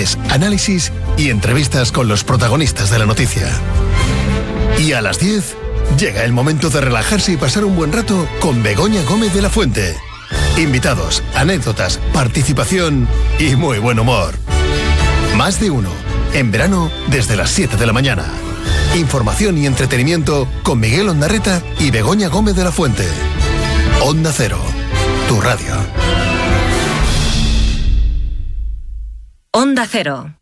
debates, análisis y entrevistas con los protagonistas de la noticia. Y a las 10 llega el momento de relajarse y pasar un buen rato con Begoña Gómez de la Fuente. Invitados, anécdotas, participación y muy buen humor. Más de uno, en verano desde las 7 de la mañana. Información y entretenimiento con Miguel Ondarreta y Begoña Gómez de la Fuente. Onda Cero, tu radio. Onda Cero.